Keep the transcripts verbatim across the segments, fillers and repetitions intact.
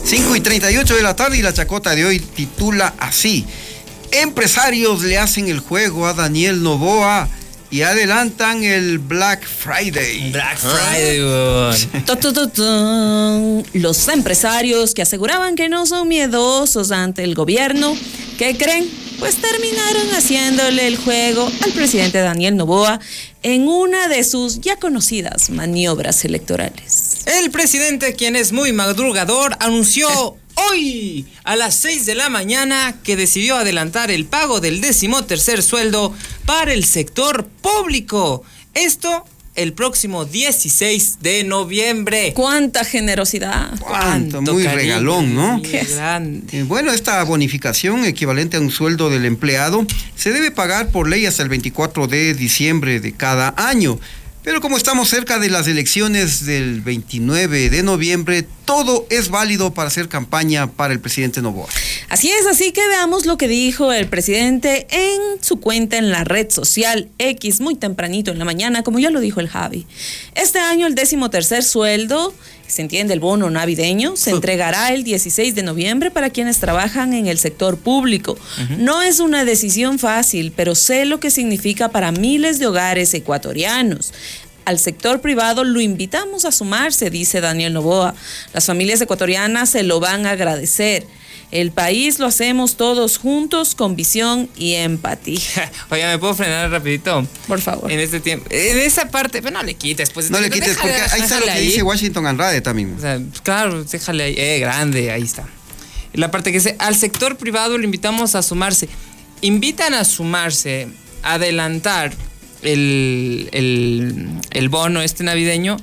cinco y treinta y ocho de la tarde y la chacota de hoy titula así: empresarios le hacen el juego a Daniel Noboa y adelantan el Black Friday. Black Friday, ¿eh? Los empresarios que aseguraban que no son miedosos ante el gobierno, ¿qué creen? Pues terminaron haciéndole el juego al presidente Daniel Noboa en una de sus ya conocidas maniobras electorales. El presidente, quien es muy madrugador, anunció hoy a las seis de la mañana que decidió adelantar el pago del decimotercer sueldo para el sector público. Esto el próximo dieciséis de noviembre. ¡Cuánta generosidad! ¡Cuánto! Muy cariño, regalón, ¿no? ¡Qué grande! Eh, bueno, esta bonificación, equivalente a un sueldo del empleado, se debe pagar por ley hasta el veinticuatro de diciembre de cada año. Pero como estamos cerca de las elecciones del veintinueve de noviembre, todo es válido para hacer campaña para el presidente Noboa. Así es, así que veamos lo que dijo el presidente en su cuenta en la red social X muy tempranito en la mañana, como ya lo dijo el Javi. Este año el decimotercer sueldo, se entiende el bono navideño, se entregará el dieciséis de noviembre para quienes trabajan en el sector público. Uh-huh. No es una decisión fácil, pero sé lo que significa para miles de hogares ecuatorianos. Al sector privado lo invitamos a sumarse, dice Daniel Noboa. Las familias ecuatorianas se lo van a agradecer. El país lo hacemos todos juntos con visión y empatía. Oye, ¿me puedo frenar rapidito? Por favor. En este tiempo, en esa parte, pero no le quites. Pues, no le quites, déjale, porque ahí está lo que ahí dice Washington Andrade también. O sea, claro, déjale ahí. Eh, grande, ahí está. La parte que dice, al sector privado lo invitamos a sumarse. Invitan a sumarse, a adelantar el, el, el bono este navideño,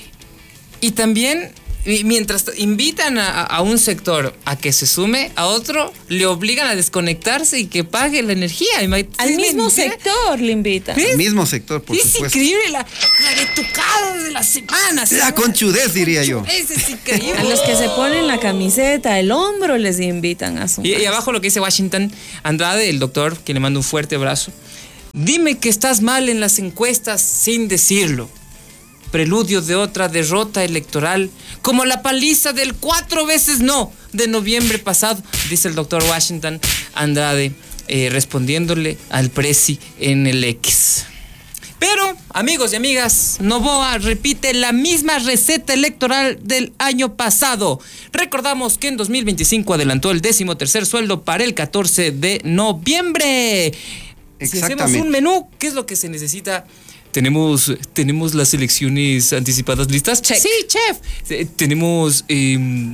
y también mientras invitan a, a un sector a que se sume, a otro le obligan a desconectarse y que pague la energía. Al mismo sector le invitan. Al mismo sector, por es supuesto. Es increíble la, la retucada de la semana. La conchudez, diría yo. Ese es increíble. A los que se ponen la camiseta, el hombro, les invitan a sumar. Y, y abajo lo que dice Washington Andrade, el doctor, quien le manda un fuerte abrazo. Dime que estás mal en las encuestas sin decirlo. Preludio de otra derrota electoral, como la paliza del cuatro veces no de noviembre pasado, dice el doctor Washington Andrade, eh, respondiéndole al presi en el X. Pero, amigos y amigas, Noboa repite la misma receta electoral del año pasado. Recordamos que en dos mil veinticinco adelantó el decimotercer sueldo para el catorce de noviembre. Si hacemos un menú, ¿qué es lo que se necesita? Tenemos, tenemos las elecciones anticipadas listas. Check. Sí, chef. Eh, tenemos eh,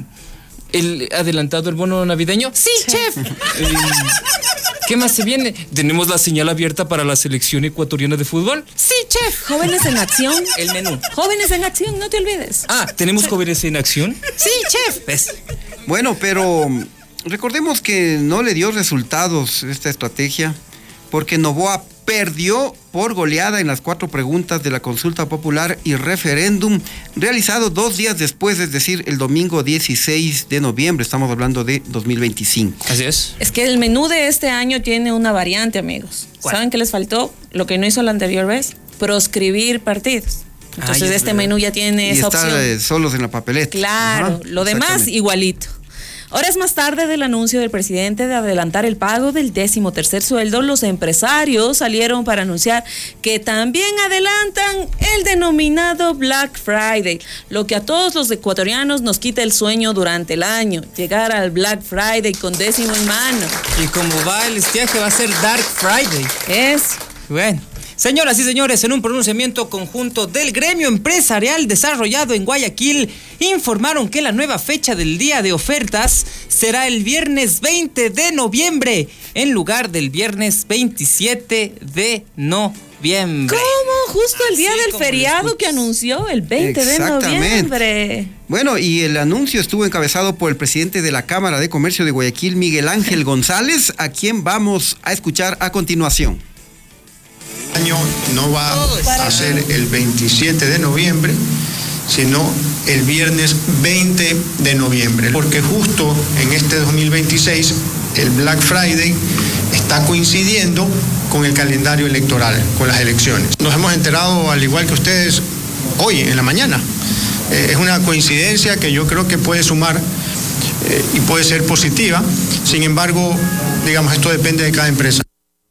el adelantado el bono navideño. Sí, Check. chef. Eh, ¿Qué más se viene? Tenemos la señal abierta para la selección ecuatoriana de fútbol. Sí, chef. Jóvenes en acción. El menú. Jóvenes en acción, no te olvides. Ah, ¿tenemos jóvenes en acción? Sí, chef. ¿Ves? Bueno, pero recordemos que no le dio resultados esta estrategia, porque Noboa perdió por goleada en las cuatro preguntas de la consulta popular y referéndum realizado dos días después, es decir, el domingo dieciséis de noviembre. Estamos hablando de dos mil veinticinco. Así es. Es que el menú de este año tiene una variante, amigos. ¿Cuál? ¿Saben qué les faltó? Lo que no hizo la anterior vez, proscribir partidos. Entonces Ay, este verdad. menú ya tiene y esa estar, opción. Eh, solos en la papeleta. Claro, Ajá, lo demás igualito. Horas más tarde del anuncio del presidente de adelantar el pago del decimotercer sueldo, los empresarios salieron para anunciar que también adelantan el denominado Black Friday, lo que a todos los ecuatorianos nos quita el sueño durante el año, llegar al Black Friday con décimo en mano. Y como va el estiaje, va a ser Dark Friday. Es. Bueno. Señoras y señores, en un pronunciamiento conjunto del gremio empresarial desarrollado en Guayaquil, informaron que la nueva fecha del día de ofertas será el viernes veinte de noviembre, en lugar del viernes veintisiete de noviembre. ¿Cómo? Justo el día Así del feriado que anunció, el veinte de noviembre. Bueno, y el anuncio estuvo encabezado por el presidente de la Cámara de Comercio de Guayaquil, Miguel Ángel González, a quien vamos a escuchar a continuación. Año no va a ser el veintisiete de noviembre, sino el viernes veinte de noviembre, porque justo en este dos mil veintiséis el Black Friday está coincidiendo con el calendario electoral, con las elecciones. Nos hemos enterado, al igual que ustedes, hoy en la mañana. Eh, es una coincidencia que yo creo que puede sumar eh, y puede ser positiva. Sin embargo, digamos, esto depende de cada empresa.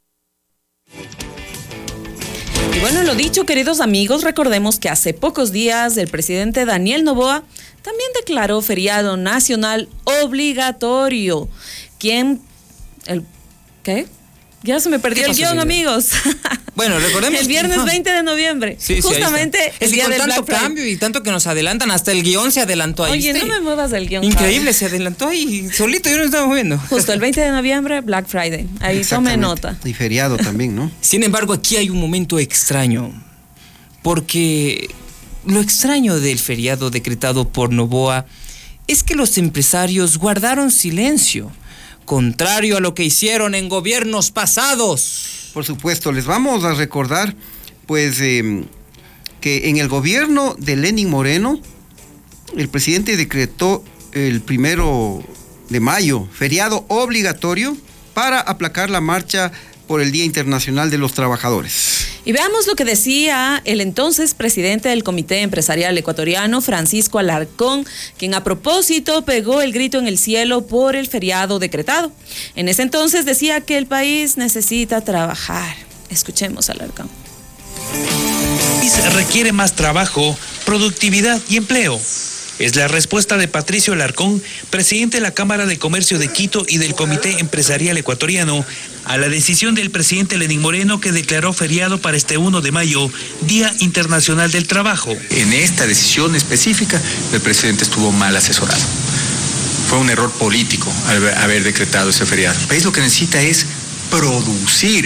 Y bueno, lo dicho, queridos amigos, recordemos que hace pocos días el presidente Daniel Noboa también declaró feriado nacional obligatorio. ¿Quién? El, ¿Qué? Ya se me perdió el guión, amigos. Bueno, recordemos. El viernes veinte de noviembre. Sí, justamente sí, el día con del tanto Black Friday. cambio y tanto que nos adelantan, hasta el guión se adelantó ahí. Oye, no me muevas del guión. Increíble, se adelantó ahí solito, yo no estaba moviendo. Justo el veinte de noviembre, Black Friday. Ahí tome nota. Y feriado también, ¿no? Sin embargo, aquí hay un momento extraño. Porque lo extraño del feriado decretado por Noboa es que los empresarios guardaron silencio, contrario a lo que hicieron en gobiernos pasados. Por supuesto, les vamos a recordar, pues, eh, que en el gobierno de Lenín Moreno, el presidente decretó el primero de mayo, feriado obligatorio para aplacar la marcha por el Día Internacional de los Trabajadores. Y veamos lo que decía el entonces presidente del Comité Empresarial Ecuatoriano, Francisco Alarcón, quien a propósito pegó el grito en el cielo por el feriado decretado. En ese entonces decía que el país necesita trabajar. Escuchemos a Alarcón. El país requiere más trabajo, productividad y empleo. Es la respuesta de Patricio Alarcón, presidente de la Cámara de Comercio de Quito y del Comité Empresarial Ecuatoriano, a la decisión del presidente Lenín Moreno, que declaró feriado para este primero de mayo, Día Internacional del Trabajo. En esta decisión específica, el presidente estuvo mal asesorado. Fue un error político haber decretado ese feriado. El país lo que necesita es producir.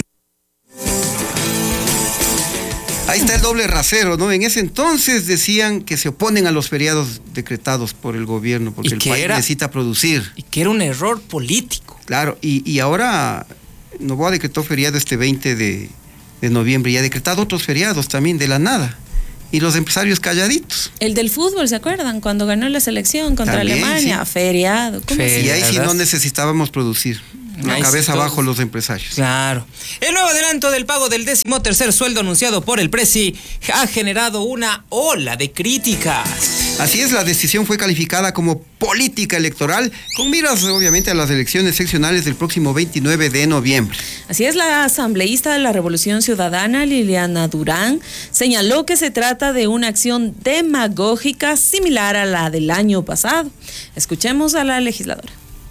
Ahí está el doble rasero, ¿no? En ese entonces decían que se oponen a los feriados decretados por el gobierno porque el país era, necesita producir. Y que era un error político. Claro, y, y ahora Noboa decretó feriado este veinte de noviembre y ha decretado otros feriados también de la nada. Y los empresarios calladitos. El del fútbol, ¿se acuerdan? Cuando ganó la selección contra también, Alemania, sí. Feriado. ¿Cómo y ahí sí no necesitábamos producir. La Ahí cabeza sí, abajo los empresarios. Claro. El nuevo adelanto del pago del décimo tercer sueldo anunciado por el Presi ha generado una ola de críticas. Así es, la decisión fue calificada como política electoral, con miras obviamente a las elecciones seccionales del próximo veintinueve de noviembre. Así es, la asambleísta de la Revolución Ciudadana, Liliana Durán, señaló que se trata de una acción demagógica similar a la del año pasado. Escuchemos a la legisladora.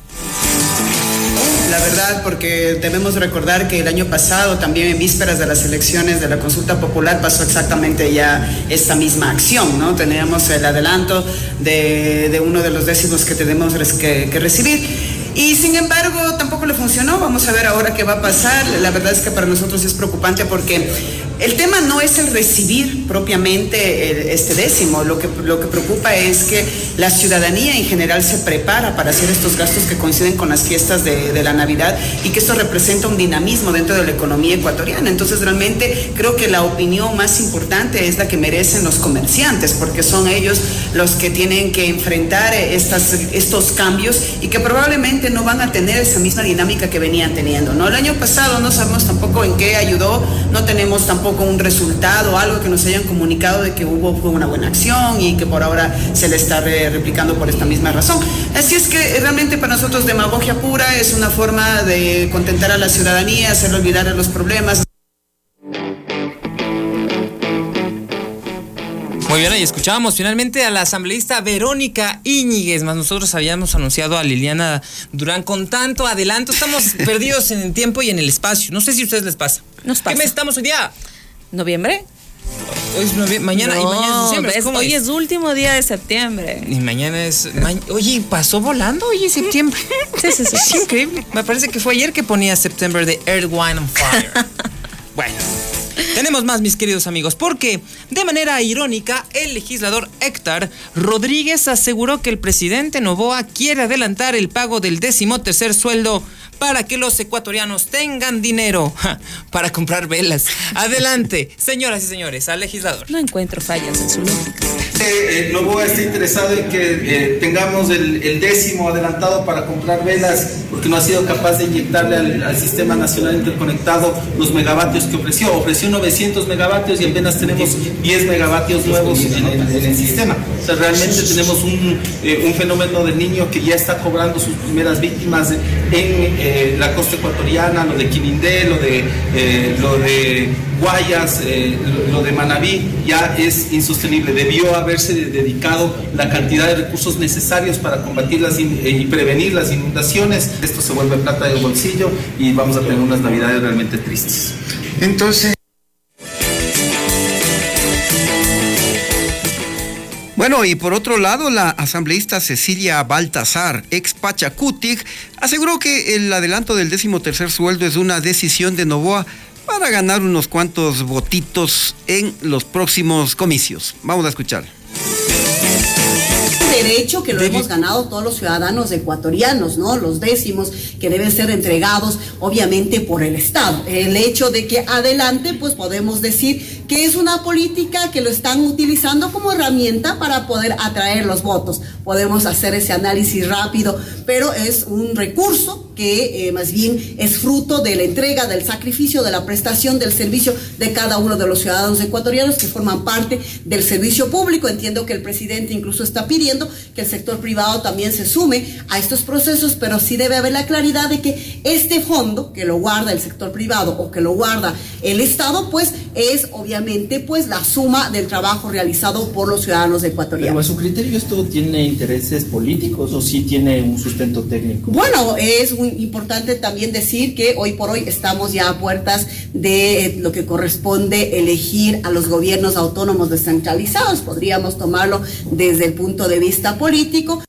La verdad, porque debemos recordar que el año pasado, también en vísperas de las elecciones de la consulta popular, pasó exactamente ya esta misma acción, ¿no? Teníamos el adelanto de, de uno de los décimos que tenemos que, que recibir. Y sin embargo, tampoco le funcionó. Vamos a ver ahora qué va a pasar. La verdad es que para nosotros es preocupante porque el tema no es el recibir propiamente el, este décimo. Lo que, lo que preocupa es que la ciudadanía en general se prepara para hacer estos gastos que coinciden con las fiestas de, de la Navidad y que esto representa un dinamismo dentro de la economía ecuatoriana. Entonces, realmente creo que la opinión más importante es la que merecen los comerciantes, porque son ellos los que tienen que enfrentar estas, estos cambios y que probablemente no van a tener esa misma dinámica que venían teniendo, ¿no? El año pasado no sabemos tampoco en qué ayudó, no tenemos tampoco un resultado, algo que nos hayan comunicado de que hubo fue una buena acción y que por ahora se le está re replicando por esta misma razón. Así es que realmente para nosotros demagogia pura, es una forma de contentar a la ciudadanía, hacerle olvidar de los problemas. Muy bien, ahí escuchábamos finalmente a la asambleísta Verónica Íñiguez, más nosotros habíamos anunciado a Liliana Durán con tanto adelanto, estamos perdidos en el tiempo y en el espacio, no sé si a ustedes les pasa. Nos pasa. ¿Qué mes estamos hoy día? ¿Noviembre? Hoy es noviembre, mañana no, y mañana es diciembre. ¿Ves? Hoy es? es último día de septiembre. Y mañana es... Ma Oye, pasó volando hoy es septiembre. Sí, sí, sí. Es increíble. Me parece que fue ayer que ponía September de Earth, Wine and Fire. Bueno, tenemos más, mis queridos amigos, porque de manera irónica, el legislador Héctor Rodríguez aseguró que el presidente Noboa quiere adelantar el pago del décimo tercer sueldo para que los ecuatorianos tengan dinero ja, para comprar velas. Adelante, señoras y señores, al legislador. No encuentro fallas en su lógica. Eh, Noboa está interesado en que eh, tengamos el, el décimo adelantado para comprar velas, porque no ha sido capaz de inyectarle al, al Sistema Nacional Interconectado los megavatios que ofreció. Ofreció novecientos megavatios y apenas tenemos diez megavatios nuevos en el, en el sistema. O sea, O sea, realmente tenemos un, eh, un fenómeno del niño que ya está cobrando sus primeras víctimas en eh, la costa ecuatoriana, lo de Quilindé, lo de, eh, lo de Guayas, eh, lo, lo de Manabí, ya es insostenible. Debió haberse dedicado la cantidad de recursos necesarios para combatir las in, eh, y prevenir las inundaciones. Esto se vuelve plata de bolsillo y vamos a tener unas navidades realmente tristes. Entonces... Bueno, y por otro lado, la asambleísta Cecilia Baltasar, ex Pachacutic, aseguró que el adelanto del décimo tercer sueldo es una decisión de Noboa para ganar unos cuantos votitos en los próximos comicios. Vamos a escuchar. Derecho que lo hemos ganado todos los ciudadanos ecuatorianos, ¿no? Los décimos que deben ser entregados obviamente por el Estado. El hecho de que adelante, pues podemos decir que es una política que lo están utilizando como herramienta para poder atraer los votos. Podemos hacer ese análisis rápido, pero es un recurso que eh, más bien es fruto de la entrega, del sacrificio, de la prestación del servicio de cada uno de los ciudadanos ecuatorianos que forman parte del servicio público. Entiendo que el presidente incluso está pidiendo que el sector privado también se sume a estos procesos, pero sí debe haber la claridad de que este fondo que lo guarda el sector privado o que lo guarda el Estado, pues es obviamente pues la suma del trabajo realizado por los ciudadanos ecuatorianos. Pero a su criterio, ¿esto tiene intereses políticos o sí tiene un sustento técnico? Bueno, es muy importante también decir que hoy por hoy estamos ya a puertas de lo que corresponde elegir a los gobiernos autónomos descentralizados. Podríamos tomarlo desde el punto de vista político.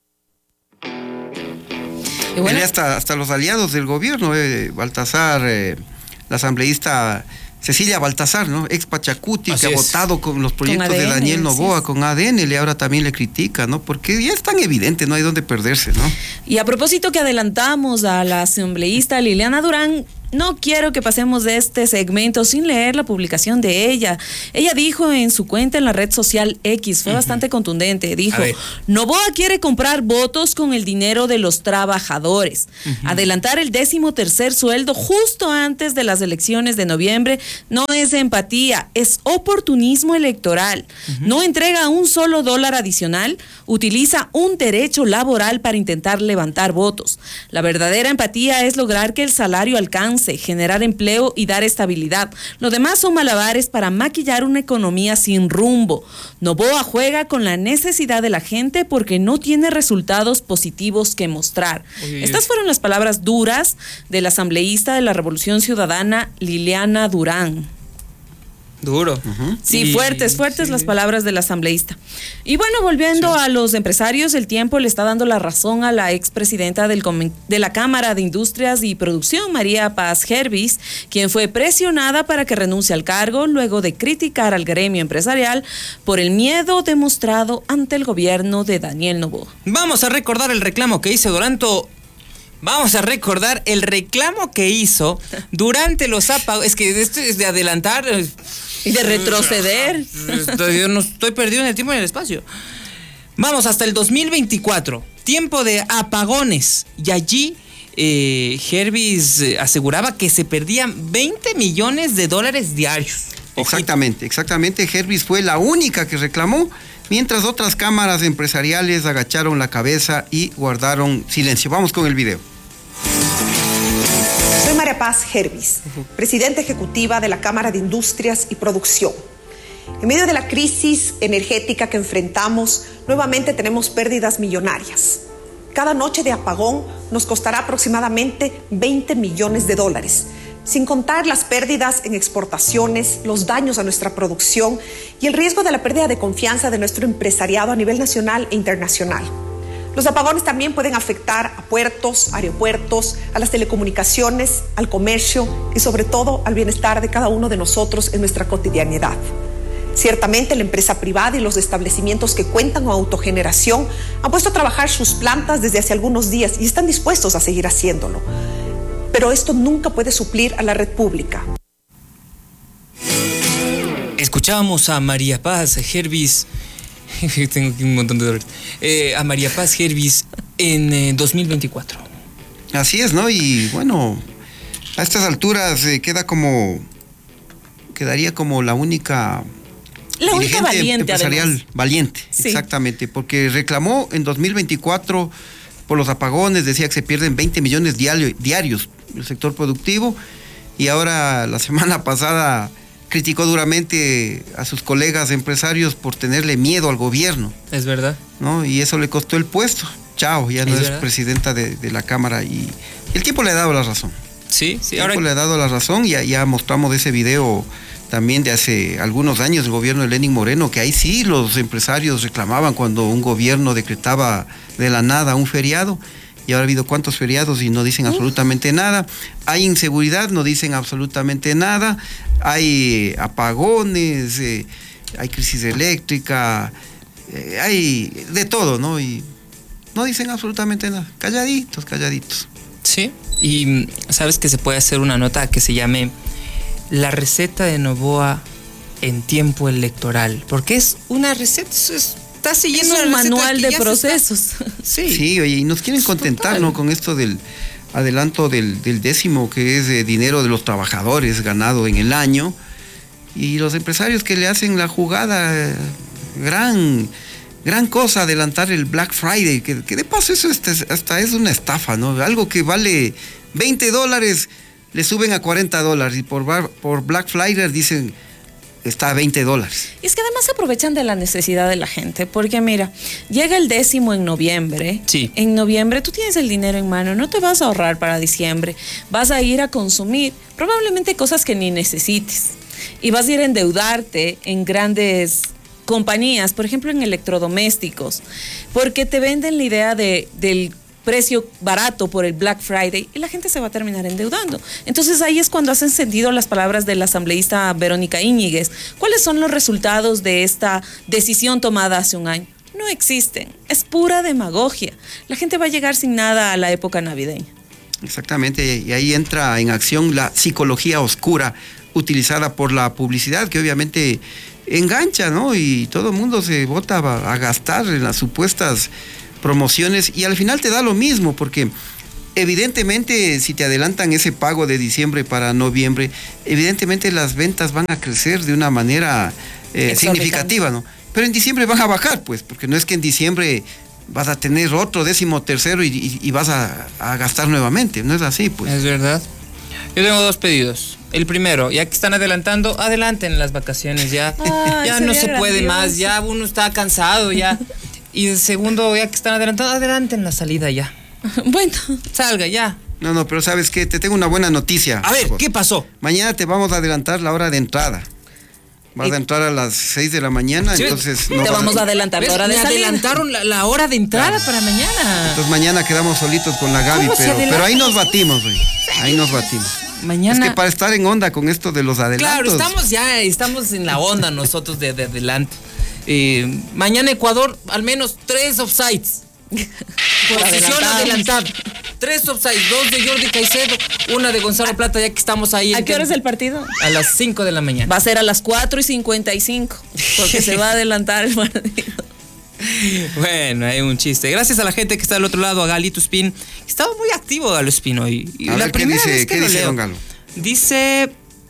Y bueno, hasta, hasta los aliados del gobierno, eh, Baltasar, eh, la asambleísta Cecilia Baltasar, ¿no? Ex Pachacuti, que ha votado con los proyectos con A D N, de Daniel Noboa, sí, con A D N, y ahora también le critica, ¿no? Porque ya es tan evidente, no hay dónde perderse, ¿no? Y a propósito que adelantamos a la asambleísta Liliana Durán, no quiero que pasemos de este segmento sin leer la publicación de ella. Ella dijo en su cuenta en la red social X, fue uh-huh. bastante contundente, dijo, Noboa quiere comprar votos con el dinero de los trabajadores, uh-huh. adelantar el décimo tercer sueldo justo antes de las elecciones de noviembre no es empatía, es oportunismo electoral, uh-huh. no entrega un solo dólar adicional, utiliza un derecho laboral para intentar levantar votos. La verdadera empatía es lograr que el salario alcance, generar empleo y dar estabilidad. Lo demás son malabares para maquillar una economía sin rumbo. Noboa juega con la necesidad de la gente porque no tiene resultados positivos que mostrar. Uy, Estas fueron las palabras duras de la asambleísta de la Revolución Ciudadana, Liliana Durán. Duro. Uh-huh. Sí, y, fuertes, fuertes sí. las palabras del asambleísta. Y bueno, volviendo sí. a los empresarios, el tiempo le está dando la razón a la expresidenta del de la Cámara de Industrias y Producción, María Paz Hervis, quien fue presionada para que renuncie al cargo luego de criticar al gremio empresarial por el miedo demostrado ante el gobierno de Daniel Noboa. Vamos a recordar el reclamo que hizo durante... Vamos a recordar el reclamo que hizo durante los apagones. Es que esto es de adelantar... Y de retroceder. Estoy, yo no estoy perdido en el tiempo y en el espacio. Vamos hasta el dos mil veinticuatro, tiempo de apagones. Y allí eh, Hervis aseguraba que se perdían veinte millones de dólares diarios. Exactamente, exactamente. Hervis fue la única que reclamó, mientras otras cámaras empresariales agacharon la cabeza y guardaron silencio. Vamos con el video. Soy María Paz Hervis, presidenta ejecutiva de la Cámara de Industrias y Producción. En medio de la crisis energética que enfrentamos, nuevamente tenemos pérdidas millonarias. Cada noche de apagón nos costará aproximadamente veinte millones de dólares, sin contar las pérdidas en exportaciones, los daños a nuestra producción y el riesgo de la pérdida de confianza de nuestro empresariado a nivel nacional e internacional. Los apagones también pueden afectar a puertos, aeropuertos, a las telecomunicaciones, al comercio y sobre todo al bienestar de cada uno de nosotros en nuestra cotidianidad. Ciertamente la empresa privada y los establecimientos que cuentan con autogeneración han puesto a trabajar sus plantas desde hace algunos días y están dispuestos a seguir haciéndolo. Pero esto nunca puede suplir a la red pública. Escuchábamos a María Paz Hervis, tengo aquí un montón de dólares, eh, a María Paz Hervis en eh, dos mil veinticuatro. Así es, ¿no? Y bueno, a estas alturas eh, queda como, quedaría como la única La única valiente, empresarial además. Valiente, sí. Exactamente, porque reclamó en dos mil veinticuatro por los apagones, decía que se pierden veinte millones diario, diarios el sector productivo, y ahora la semana pasada criticó duramente a sus colegas empresarios por tenerle miedo al gobierno. Es verdad. ¿No? Y eso le costó el puesto. Chao, ya no es, es presidenta de, de la Cámara, y el tiempo le ha dado la razón. Sí, sí. El tiempo ahora... le ha dado la razón, ya, ya mostramos ese video también de hace algunos años, el gobierno de Lenín Moreno, que ahí sí los empresarios reclamaban cuando un gobierno decretaba de la nada un feriado, y ahora ha habido cuántos feriados y no dicen absolutamente nada. Hay inseguridad, no dicen absolutamente nada. Hay apagones, eh, hay crisis eléctrica, eh, hay de todo, ¿no? Y no dicen absolutamente nada. Calladitos, calladitos. Sí, y sabes que se puede hacer una nota que se llame La receta de Noboa en tiempo electoral, porque es una receta, es, está siguiendo un manual de procesos. Sí. Sí, oye, y nos quieren contentar, ¿no? Con esto del adelanto del, del décimo, que es de dinero de los trabajadores ganado en el año, y los empresarios que le hacen la jugada, gran, gran cosa adelantar el Black Friday, que, que de paso eso hasta, hasta es una estafa, ¿no? Algo que vale veinte dólares, le suben a cuarenta dólares, y por, por Black Friday dicen está a veinte dólares. Y es que además se aprovechan de la necesidad de la gente, porque mira, llega el décimo en noviembre. Sí. En noviembre tú tienes el dinero en mano, no te vas a ahorrar para diciembre, vas a ir a consumir probablemente cosas que ni necesites, y vas a ir a endeudarte en grandes compañías, por ejemplo en electrodomésticos, porque te venden la idea de, del precio barato por el Black Friday, y la gente se va a terminar endeudando. Entonces ahí es cuando hacen sentido las palabras de la asambleísta Verónica Íñiguez. ¿Cuáles son los resultados de esta decisión tomada hace un año? No existen, es pura demagogia. La gente va a llegar sin nada a la época navideña. Exactamente, y ahí entra en acción la psicología oscura utilizada por la publicidad, que obviamente engancha, ¿no? Y todo el mundo se bota a, a gastar en las supuestas promociones, y al final te da lo mismo, porque evidentemente si te adelantan ese pago de diciembre para noviembre, evidentemente las ventas van a crecer de una manera eh, significativa, ¿no? Pero en diciembre van a bajar, pues, porque no es que en diciembre vas a tener otro décimo tercero y, y, y vas a, a gastar nuevamente, no es así, pues. Es verdad. Yo tengo dos pedidos. El primero, ya que están adelantando, adelanten las vacaciones, ya, Ay, ya no se grandioso. puede más, ya uno está cansado, ya. Y el segundo, ya que están adelantando, adelanten la salida ya. Bueno, salga ya. No, no, pero ¿sabes qué? Te tengo una buena noticia. A ver, ¿qué pasó? Mañana te vamos a adelantar la hora de entrada. Vas a entrar a las seis de la mañana, Sí, entonces... te No vamos vas a adelantar la hora de Me salida. adelantaron la, la hora de entrada Claro. para mañana. Entonces mañana quedamos solitos con la Gaby, ¿Cómo se pero, adelanta? pero ahí nos batimos, güey. Ahí nos batimos. Mañana... Es que para estar en onda con esto de los adelantos... Claro, estamos ya, estamos en la onda nosotros de, de adelante. Eh, mañana Ecuador, al menos tres offsides. Posición adelantada. Tres offsides, dos de Jordi Caicedo, una de Gonzalo Plata, ya que estamos ahí. ¿A qué hora es el partido? A las cinco de la mañana. Va a ser a las cuatro y cincuenta y cinco, porque se va a adelantar el partido. Bueno, hay un chiste. Gracias a la gente que está al otro lado, a Galito Spin. Estaba muy activo Galo Spin hoy. Y A la ver, ¿qué primera dice, vez que ¿qué lo dice leo. don Galo? Dice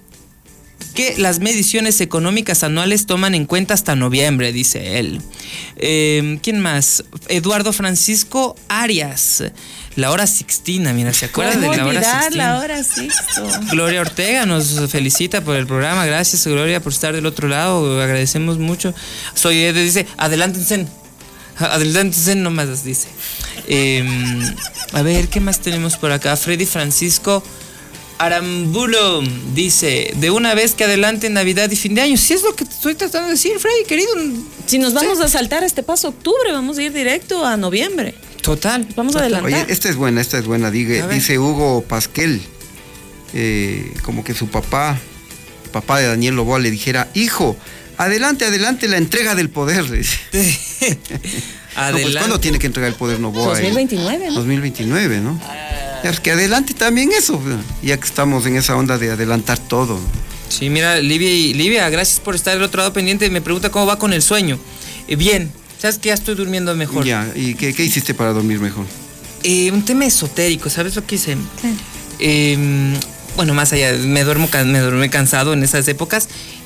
que las mediciones económicas anuales toman en cuenta hasta noviembre, dice él. Eh, ¿Quién más? Eduardo Francisco Arias. La hora sixtina, mira, ¿se acuerdan de ¿Cómo la hora olvidar sixtina? la hora sixto? Gloria Ortega nos felicita por el programa. Gracias, Gloria, por estar del otro lado. Agradecemos mucho. Soy Ed, dice, adelántense. Adelántense nomás, dice. Eh, a ver, ¿qué más tenemos por acá? Freddy Francisco Arambulo dice, de una vez que adelante Navidad y fin de año. Si es lo que te estoy tratando de decir, Freddy, querido. Si nos vamos Sí. a saltar este paso octubre, vamos a ir directo a noviembre. Total. Vamos a total. adelantar. Oye, esta es buena, esta es buena. Dice, A ver. dice Hugo Pasquel, eh, como que su papá, papá de Daniel Loboa, le dijera, hijo, adelante, adelante la entrega del poder. No, Adelante. pues, ¿cuándo tiene que entregar el poder Noboa? dos mil veintinueve, ¿no? dos mil veintinueve, ¿no? Ya, es que adelante también eso, ya que estamos en esa onda de adelantar todo. Sí, mira, Livia, y- Livia, gracias por estar del otro lado pendiente. Me pregunta cómo va con el sueño. Eh, bien, sabes que ya estoy durmiendo mejor. Ya, ¿y qué, qué hiciste para dormir mejor? Eh, un tema esotérico, ¿sabes lo que hice? Eh, bueno, más allá, me duermo, can- me duermo cansado en esas épocas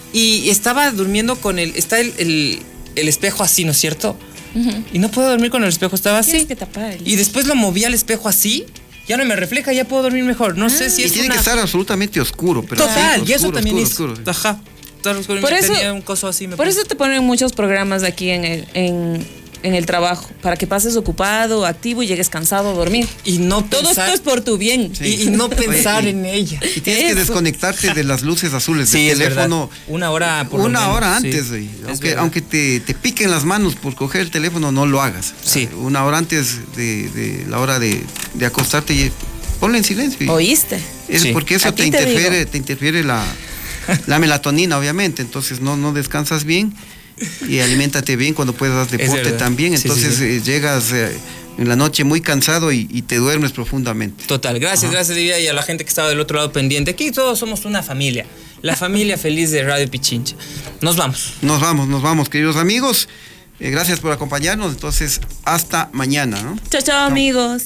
y estaba durmiendo con el, está el, el, el espejo así, ¿no es cierto? Uh-huh. Y no puedo dormir con el espejo, estaba así. Que tapar el... Y después lo moví al espejo así, ya no me refleja, ya puedo dormir mejor. No ah. sé si y es tiene una... que estar absolutamente oscuro. Pero Total, sí, y eso oscuro, también oscuro, es... oscuro. Ajá. Por eso, un coso así, me por parece. eso te ponen muchos programas aquí en el, en, en el trabajo, para que pases ocupado, activo y llegues cansado a dormir. Y no Todo pensar... esto es por tu bien. Sí. Y, y no pensar Oye, en ella. Y tienes eso. que desconectarte de las luces azules sí, del teléfono. Una hora por Una lo hora menos, antes, sí. aunque, aunque te, te piquen las manos por coger el teléfono, no lo hagas. Sí. Una hora antes de, de la hora de, de acostarte y ponlo en silencio. ¿Oíste? Es sí. Porque eso te, te interfiere, te interfiere la, la melatonina, obviamente. Entonces no, no descansas bien y aliméntate bien cuando puedas deporte también. Entonces sí, sí, sí. Eh, llegas eh, en la noche muy cansado y, y te duermes profundamente. Total. Gracias, Ajá. gracias Livia y a la gente que estaba del otro lado pendiente. Aquí todos somos una familia. La familia feliz de Radio Pichincha. Nos vamos. Nos vamos, nos vamos, queridos amigos. Eh, gracias por acompañarnos. Entonces, hasta mañana, ¿no? Chao, chao, chao. Amigos.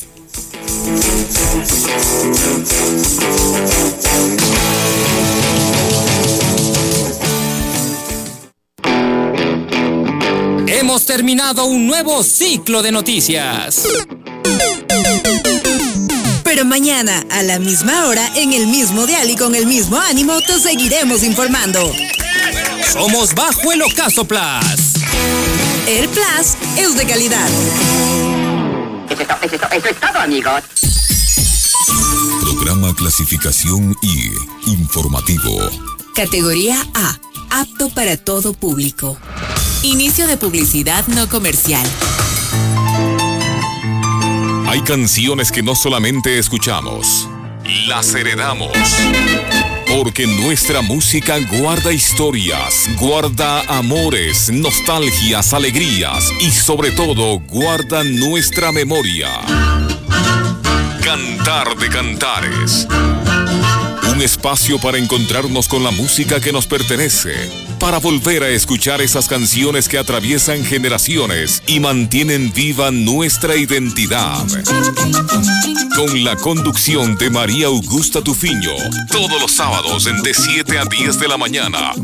Hemos terminado un nuevo ciclo de noticias. Pero mañana, a la misma hora, en el mismo dial y con el mismo ánimo, te seguiremos informando. Somos Bajo el Ocaso Plus. El Plus es de calidad. Eso es, todo, eso es, todo, eso es todo, amigos. Programa Clasificación I, informativo. Categoría A, apto para todo público. Inicio de publicidad no comercial. Hay canciones que no solamente escuchamos, las heredamos. Porque nuestra música guarda historias, guarda amores, nostalgias, alegrías y sobre todo guarda nuestra memoria. Cantar de Cantares. Un espacio para encontrarnos con la música que nos pertenece, para volver a escuchar esas canciones que atraviesan generaciones y mantienen viva nuestra identidad. Con la conducción de María Augusta Tufiño, todos los sábados de siete a diez de la mañana,